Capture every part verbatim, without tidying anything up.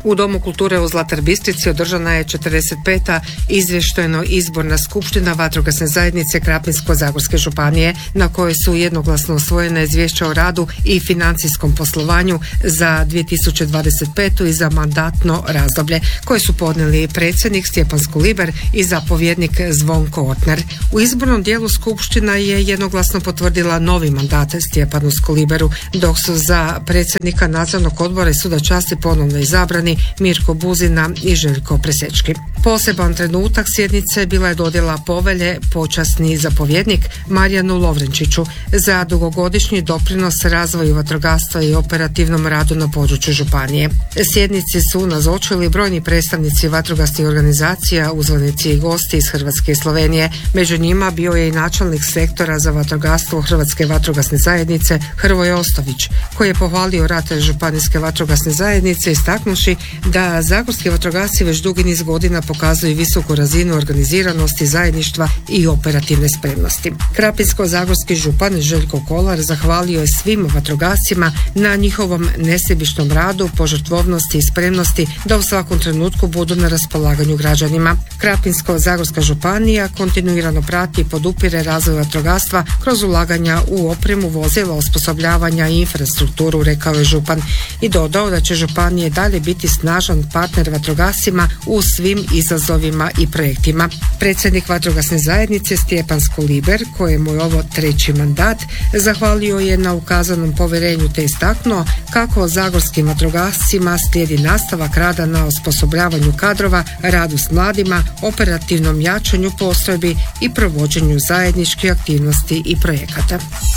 U Domu kulture u Zlatar Bistrici održana je četrdeset peta izvještajno izborna skupština vatrogasne zajednice Krapinsko-zagorske županije, na kojoj su jednoglasno usvojena izvješća o radu i financijskom poslovanju za dvije tisuće dvadeset petu i za mandatno razdoblje, koje su podnijeli predsjednik Stjepan Skuliber i zapovjednik Zvonko Ortner. U izbornom dijelu skupština je jednoglasno potvrdila novi mandat Stjepanu Skuliberu, dok su za predsjednika nadzornog odbora i suda časti ponovno izabrani Mirko Buzina i Željko Presečki. Poseban trenutak sjednice bila je dodjela povelje počasni zapovjednik Marijanu Lovrenčiću za dugogodišnji doprinos razvoju vatrogastva i operativnom radu na području županije. Sjednici su nazočili brojni predstavnici vatrogasnih organizacija, uzvanici i gosti iz Hrvatske i Slovenije. Među njima bio je i načelnik sektora za vatrogastvo Hrvatske vatrogasne zajednice Hrvoje Ostović, koji je pohvalio rad županijske vatrogasne zajednice istaknuši da zagorski vatrogasci već dugi niz godina pokazuju visoku razinu organiziranosti, zajedništva i operativne spremnosti. Krapinsko-zagorski župan Željko Kolar zahvalio je svim vatrogascima na njihovom nesebičnom radu, požrtvovnosti i spremnosti da u svakom trenutku budu na raspolaganju građanima. Krapinsko-zagorska županija kontinuirano prati i podupire razvoj vatrogastva kroz ulaganja u opremu, vozila, osposobljavanja i infrastrukturu, rekao je župan i dodao da će županije dalje biti snažan partner vatrogascima u svim izazovima i projektima. Predsjednik vatrogasne zajednice Stjepan Skuliber, kojemu je ovo treći mandat, zahvalio je na ukazanom povjerenju te istaknuo kako zagorskim vatrogascima slijedi nastavak rada na osposobljavanju kadrova, radu s mladima, operativnom jačanju postrojbi i provođenju zajedničkih aktivnosti i projekata.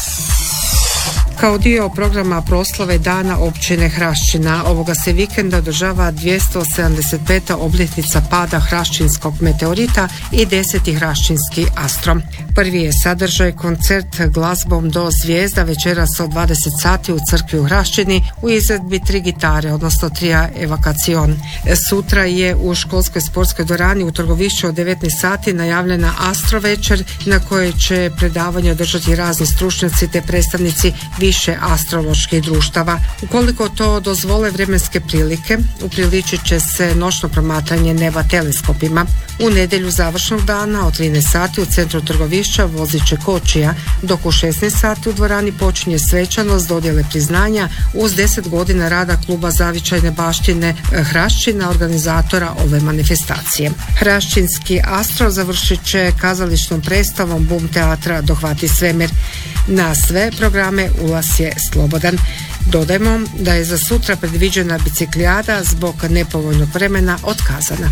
Kao dio programa proslave Dana općine Hraščina, ovoga se vikenda održava dvjesto sedamdeset peta obljetnica pada hraščinskog meteorita i deseti hraščinski astro. Prvi je sadržaj koncert glazbom do zvijezda večeras od dvadeset sati u crkvi u Hraščini u izvedbi tri gitare, odnosno trija evakacion. Sutra je u školskoj sportskoj dvorani u Trgovišću od devetnaest sati najavljena astro večer na kojoj će predavanje održati razni stručnjaci te predstavnici više astroloških društava. Ukoliko to dozvole vremenske prilike, upriličit će se noćno promatranje neba teleskopima. U nedjelju završnog dana od trinaest sati u centru Trgovišća vozit će kočija, dok u šesnaest sati u dvorani počinje svečanost dodjele priznanja uz deset godina rada kluba zavičajne baštine Hraščina, organizatora ove manifestacije. Hraščinski astro završit će kazališnom predstavom Bum teatra Dohvati svemir. Na sve programe ulaz je slobodan. Dodajmo da je za sutra predviđena biciklijada zbog nepovoljnog vremena otkazana.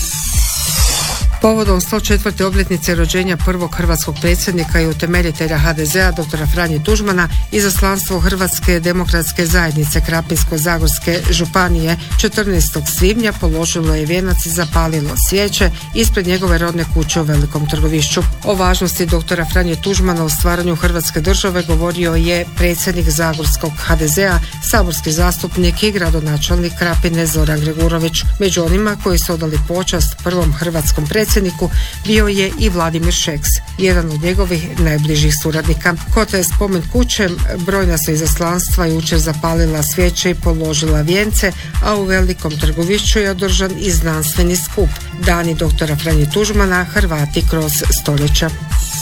Povodom sto četvrte obljetnice rođenja prvog hrvatskog predsjednika i utemeljitelja ha de zea doktora Franje Tuđmana, izaslanstvo Hrvatske demokratske zajednice Krapinsko-zagorske županije četrnaestog svibnja položilo je vijenac i zapalilo svijeće ispred njegove rodne kuće u Velikom Trgovišću. O važnosti doktora Franje Tuđmana u stvaranju Hrvatske države govorio je predsjednik zagorskog ha de zea, saborski zastupnik i gradonačelnik Krapine Zoran Gregurović. Među onima koji su odali počast prvom hrvatskom predsjedniku bio je i Vladimir Šeks, jedan od njegovih najbližih suradnika. Kod spomen kuće brojna su izaslanstva jučer zapalila svijeće i položila vijence, a u Velikom Trgovišću je održan i znanstveni skup Dani doktora Franje Tuđmana, Hrvati kroz stoljeća.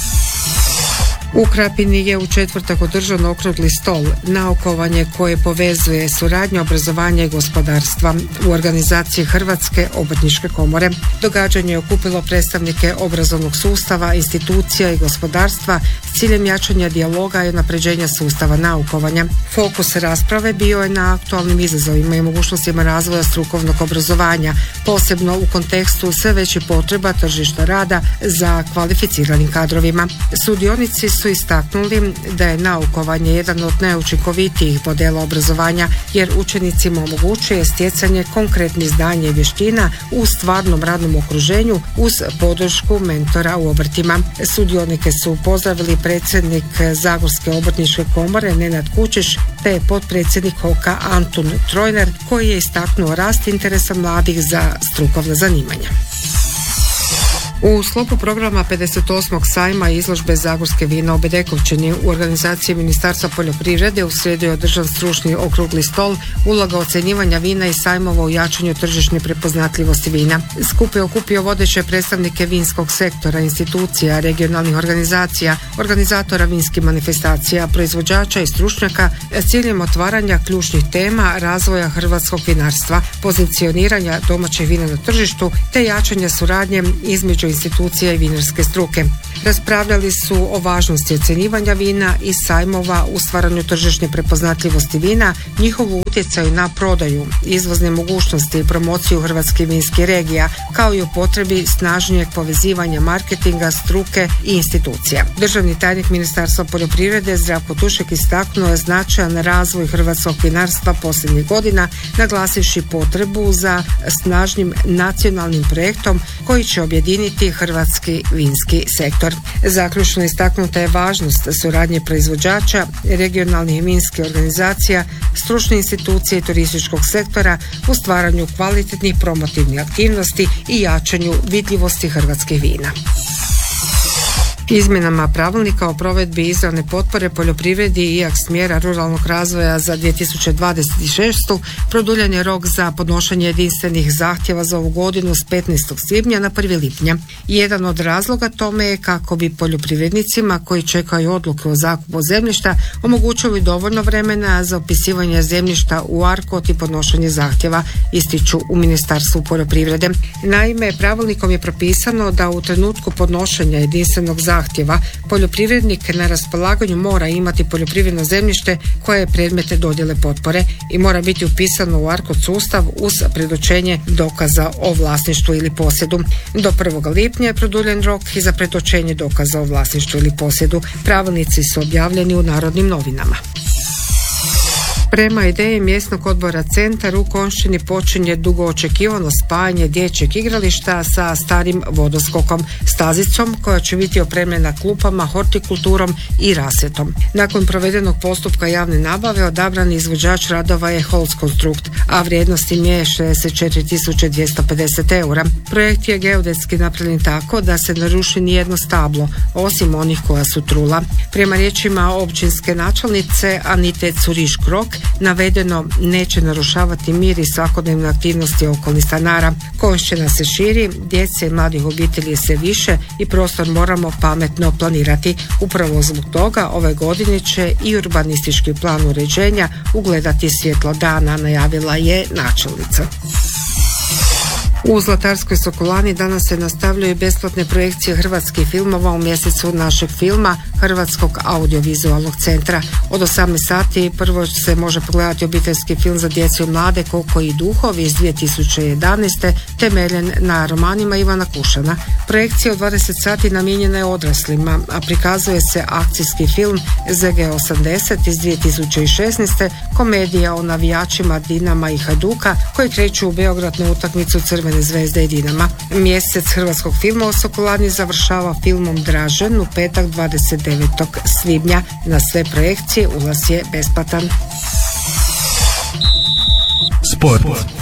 U Krapini je u četvrtak održan okrugli stol, naukovanje koje povezuje suradnju obrazovanja i gospodarstva u organizaciji Hrvatske obrtničke komore. Događanje je okupilo predstavnike obrazovnog sustava, institucija i gospodarstva s ciljem jačanja dijaloga i unapređenja sustava naukovanja. Fokus rasprave bio je na aktualnim izazovima i mogućnostima razvoja strukovnog obrazovanja, posebno u kontekstu sve većih potreba tržišta rada za kvalificiranim kadrovima. Sudionici su istaknuli da je naukovanje jedan od najučinkovitijih modela obrazovanja jer učenicima omogućuje stjecanje konkretnih znanja i vještina u stvarnom radnom okruženju uz podršku mentora u obrtima. Sudionike su pozdravili predsjednik Zagorske obrtničke komore Nenad Kučiš te potpredsjednik Hoka Antun Trojner, koji je istaknuo rast interesa mladih za strukovna zanimanja. U sklopu programa pedeset osmog sajma izložbe Zagorske vina u Bedekovčini u organizaciji Ministarstva poljoprivrede u srijedu je održan stručni okrugli stol uloga ocjenjivanja vina i sajmova u jačanju tržišne prepoznatljivosti vina. Skup je okupio vodeće predstavnike vinskog sektora, institucija, regionalnih organizacija, organizatora vinskih manifestacija, proizvođača i stručnjaka s ciljem otvaranja ključnih tema razvoja hrvatskog vinarstva, pozicioniranja domaćih vina na tržištu te jačanja suradnje između institucija i vinarske struke. Raspravljali su o važnosti ocjenjivanja vina i sajmova u stvaranju tržišne prepoznatljivosti vina, njihovu utjecaju na prodaju, izvozne mogućnosti i promociju hrvatskih vinskih regija, kao i o potrebi snažnijeg povezivanja marketinga, struke i institucija. Državni tajnik Ministarstva poljoprivrede Zdravko Tušek istaknuo je značajan razvoj hrvatskog vinarstva posljednjih godina, naglasivši potrebu za snažnim nacionalnim projektom koji će objediniti hrvatski vinski sektor. Zaključno istaknuta je važnost suradnje proizvođača, regionalnih vinskih organizacija, stručne institucije i turističkog sektora u stvaranju kvalitetnih promotivnih aktivnosti i jačanju vidljivosti hrvatskih vina. Izmjenama pravilnika o provedbi izravne potpore poljoprivredi i akt mjera ruralnog razvoja za dvije tisuće dvadeset šestu produljen je rok za podnošenje jedinstvenih zahtjeva za ovu godinu s petnaestog svibnja na prvi lipnja. Jedan od razloga tome je kako bi poljoprivrednicima koji čekaju odluke o zakupu zemljišta omogućili dovoljno vremena za upisivanje zemljišta u ARKOD i podnošenje zahtjeva, ističu u Ministarstvu poljoprivrede. Naime, pravilnikom je propisano da u trenutku podnošenja jedinstvenog zahtjeva zahtjeva poljoprivrednik na raspolaganju mora imati poljoprivredno zemljište koje je predmet dodjele potpore i mora biti upisano u ARKOD sustav uz predočenje dokaza o vlasništvu ili posjedu. Do prvog lipnja je produljen rok i za predočenje dokaza o vlasništvu ili posjedu. Pravilnici su objavljeni u Narodnim novinama. Prema ideji mjesnog odbora Centar u Konjšćini počinje dugo očekivano spajanje dječjeg igrališta sa starim vodoskokom, stazicom koja će biti opremljena klupama, hortikulturom i rasvjetom. Nakon provedenog postupka javne nabave odabran izvođač radova je Holzkonstrukt, a vrijednost im je šezdeset četiri tisuće dvjesto pedeset eura. Projekt je geodetski napravljen tako da se ne ruši nijedno stablo, osim onih koja su trula. Prema riječima općinske načelnice Anite Curiš-Krok, navedeno neće narušavati mir i svakodnevne aktivnosti okolnih stanara. Konjšćina se širi, djece i mladih obitelji sve više i prostor moramo pametno planirati. Upravo zbog toga ove godine će i urbanistički plan uređenja ugledati svjetlo dana, najavila je načelnica. U Zlatarskoj Sokolani danas se nastavljaju besplatne projekcije hrvatskih filmova u mjesecu našeg filma Hrvatskog audiovizualnog centra. Od osamnaest sati prvo se može pogledati obiteljski film za djecu i mlade Koko i duhovi iz dvije tisuće jedanaeste temeljen na romanima Ivana Kušana. Projekcija od dvadeset sati namijenjena je odraslima, a prikazuje se akcijski film Z G osamdeset iz dvije tisuće šesnaeste, komedija o navijačima Dinama i Hajduka koji kreću u Beograd na utakmicu Crvene zvezde i Dinama. Mjesec hrvatskog filma u Sokolani završava filmom Dražen u petak dvadeset devetog svibnja. Na sve projekcije ulaz je besplatan. Sport.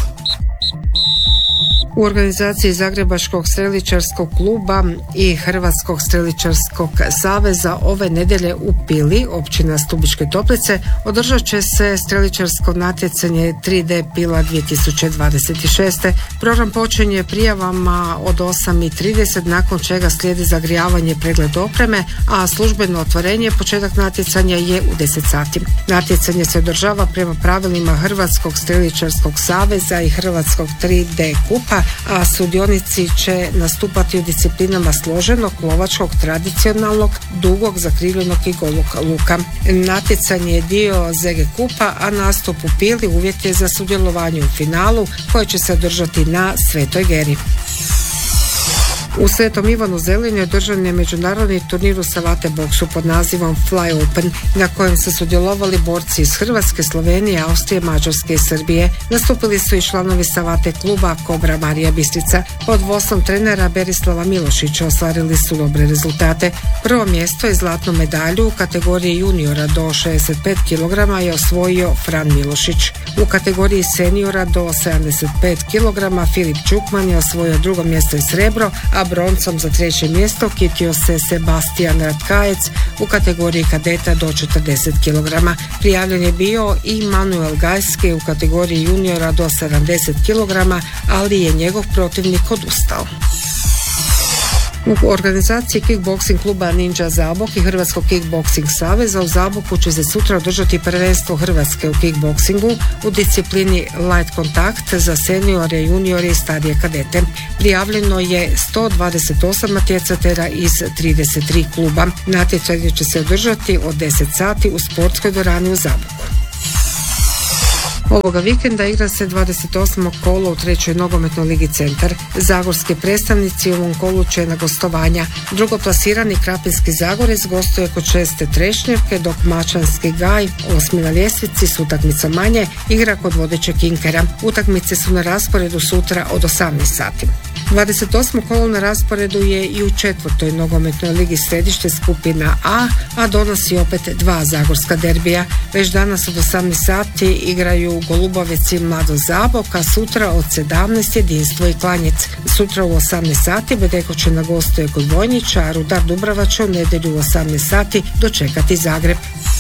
U organizaciji Zagrebačkog streličarskog kluba i Hrvatskog streličarskog saveza ove nedjelje u Pili, općina Stubičke Toplice, održat će se streličarsko natjecanje tri D Pila dvije tisuće dvadeset šeste. Program počinje prijavama od osam i trideset, nakon čega slijedi zagrijavanje i pregled opreme, a službeno otvorenje početak natjecanja je u deset sati. Natjecanje se održava prema pravilima Hrvatskog streličarskog saveza i Hrvatskog tri D kupa, a sudionici će nastupati u disciplinama složenog, lovačkog, tradicionalnog, dugog, zakrivljenog i golog luka. Natjecanje je dio Z G kupa, a nastup u Pili uvjet je za sudjelovanje u finalu koje će se održati na Svetoj Geri. U Svetom Ivanu Zelinju održan je međunarodni turnir u savate boksu pod nazivom Fly Open, na kojem su sudjelovali borci iz Hrvatske, Slovenije, Austrije, Mađarske i Srbije. Nastupili su i članovi savate kluba Kobra Marija Bistrica. Pod vodstvom trenera Berislava Milošića ostvarili su dobre rezultate. Prvo mjesto i zlatnu medalju u kategoriji juniora do šezdeset pet kilograma je osvojio Fran Milošić. U kategoriji seniora do sedamdeset pet kilograma Filip Čukman je osvojio drugo mjesto i srebro, a broncom za treće mjesto kitio se Sebastian Ratkajec u kategoriji kadeta do četrdeset kilograma. Prijavljen je bio i Manuel Gajski u kategoriji juniora do sedamdeset kilograma, ali je njegov protivnik odustao. U organizaciji kickboksing kluba Ninja Zabok i Hrvatskog kickboksing saveza u Zaboku će se sutra održati prvenstvo Hrvatske u kickboksingu u disciplini light kontakt za seniore, juniore i starije kadete. Prijavljeno je sto dvadeset osam natjecatelja iz trideset tri kluba. Natjecanje će se održati od deset sati u sportskoj dvorani u Zaboku. Ovoga vikenda igra se dvadeset osmo kolo u trećoj nogometnoj ligi Centar. Zagorski predstavnici u ovom kolu će na gostovanja. Drugoplasirani Krapinski Zagorec gostuje kod Česte Trešnjevke, dok Mačanski Gaj, osmi na ljestvici s utakmicom manje, igra kod vodećeg Inkera. Utakmice su na rasporedu sutra od osamnaest sati. dvadeset osmo kolo na rasporedu je i u četvrtoj nogometnoj ligi Središte skupina A, a donosi opet dva zagorska derbija. Već danas od osamnaest sati igraju Golubovec i Mlado Zabok, a sutra od sedamnaest Jedinstvo i Klanjec. Sutra u osamnaest sati Bedeko će na gostuje kod Vojnića, a Rudar Dubrava će u nedjelju u osamnaest sati dočekati Zagreb.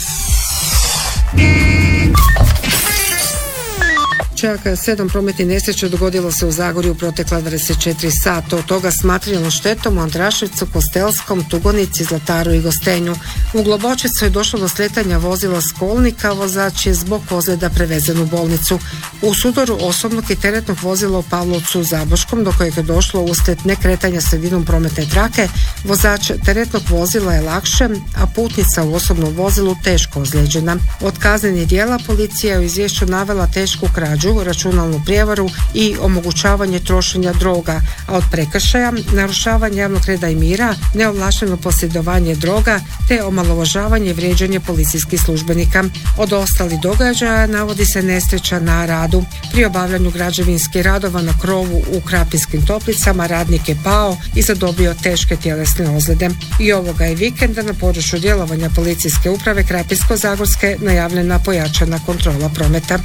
Čak sedam prometnih nesreća dogodilo se u Zagorju u protekla dvadeset četiri sata, od toga s materijalnom štetom u Andraševcu, Kostelskom, Tugonici, Zlataru i Gostenju. U Globočicu je došlo do sletanja vozila s kolnika, vozač je zbog ozljeda prevezen u bolnicu. U sudaru osobnog i teretnog vozila u Pavlovcu u Zaboškom, do kojeg je došlo uslijed nekretanja sredinom prometne trake, vozač teretnog vozila je lakše, a putnica u osobnom vozilu teško ozlijeđena. Od kaznenih djela policija je u izvješću navela tešku krađu, računalnu prijevaru i omogućavanje trošenja droga, a od prekršaja narušavanje javnog reda i mira, neovlašteno posjedovanje droga te omalovažavanje i vrijeđanje policijskih službenika. Od ostalih događaja navodi se nesreća na radu. Pri obavljanju građevinskih radova na krovu u Krapinskim Toplicama radnik je pao i zadobio teške tjelesne ozljede. I ovoga je vikenda na području djelovanja policijske uprave Krapinsko-zagorske najavljena pojačana kontrola prometa.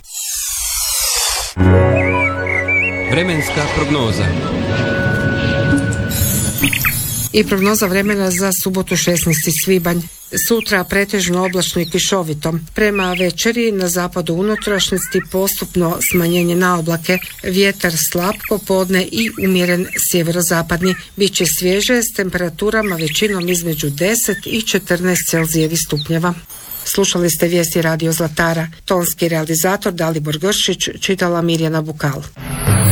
Vremenska prognoza. I prognoza vremena za subotu šesnaesti svibanj. Sutra pretežno oblačno i kišovito. Prema večeri na zapadu unutrašnjosti postupno smanjenje na oblake, vjetar slab popodne i umjeren sjeverozapadni. Biće svježe s temperaturama većinom između deset i četrnaest Celzijevih stupnjeva. Slušali ste vijesti Radio Zlatara. Tonski realizator Dalibor Gršić, čitala Mirjana Bukal.